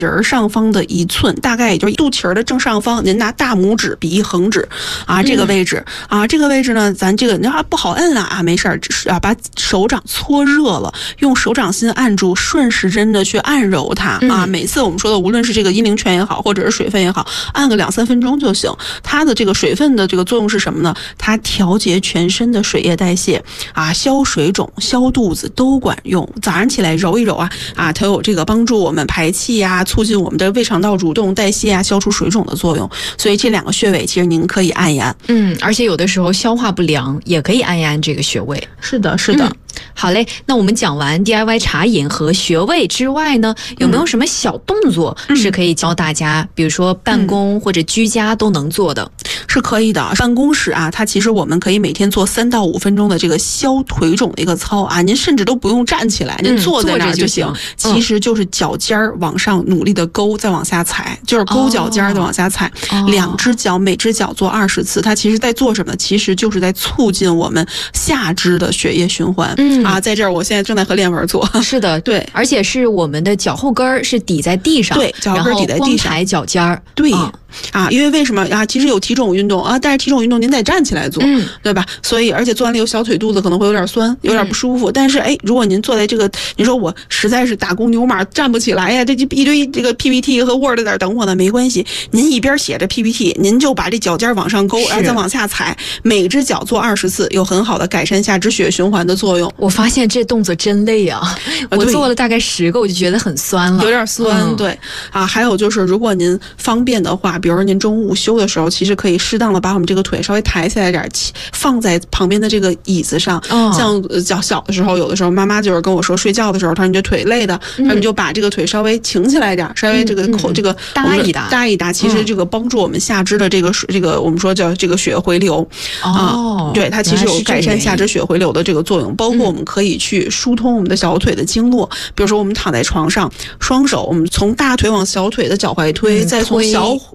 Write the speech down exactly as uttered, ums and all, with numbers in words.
儿上方的一寸，大概也就是肚脐儿的正上方，您拿大拇指比一横指啊，这个位置、嗯、啊，这个位置呢，咱这个你说不好摁啊啊，没事儿，只是啊，把手掌搓热了，用手掌心按住，顺时针的去按揉它、嗯、啊。每次我们说的，无论是这个阴陵泉也好，或者是水分也好，按个两三分钟就行。它的这个水分的这个作用是什么呢？它调节全身的水液代谢啊，消水肿、消肚子都管用。早上起来揉一揉啊啊，它有这个帮助我们排气呀、啊。促进我们的胃肠道蠕动代谢啊，消除水肿的作用。所以这两个穴位其实您可以按一按。 嗯，而且有的时候消化不良也可以按一按这个穴位。 是的，是的。嗯， 好嘞，那我们讲完 D I Y 茶饮和穴位之外呢，有没有什么小动作是可以教大家、嗯、比如说办公或者居家都能做的？ 是可以的。办公室啊，它其实我们可以每天做三到五分钟的这个消腿肿的一个操啊，您甚至都不用站起来，您坐在那儿就行、嗯、就行其实就是脚尖儿往上努力的勾，再往下踩，就是勾脚尖儿再往下踩、哦、两只脚每只脚做二十次。它其实在做什么？其实就是在促进我们下肢的血液循环。嗯啊，在这儿我现在正在和练文做。 是的，对，而且是我们的脚后跟儿是抵在地上， 对，脚后跟底在地上， 抬脚尖儿， 对。嗯啊，因为为什么啊？其实有体重运动啊，但是体重运动您得站起来做，嗯，对吧？所以而且做完了有小腿肚子可能会有点酸，有点不舒服。嗯、但是哎，如果您坐在这个，你说我实在是打工牛马站不起来呀，这一堆这个 P P T 和 Word 在那等我呢，没关系，您一边写着 P P T， 您就把这脚尖往上勾，然后再往下踩，每只脚做二十次，有很好的改善下肢血液循环的作用。 我发现这动作真累啊，我做了大概十个，我就觉得很酸了， 有点酸。嗯、对啊，还有就是如果您方便的话，比如说您中午休的时候，其实可以适当的把我们这个腿稍微抬起来点，放在旁边的这个椅子上。哦、像小小的时候，有的时候妈妈就是跟我说，睡觉的时候，她说你这腿累的，嗯、然后你就把这个腿稍微挺起来点，稍微这个口、嗯、这个搭一搭， 搭一搭，其实这个帮助我们下肢的这个这个我们说叫这个血回流。哦、啊，对，它其实有改善下肢血回流的这个作用，包括我们可以去疏通我们的小腿的经络。比如说我们躺在床上，双手我们从大腿往小腿的脚踝推，嗯、再从小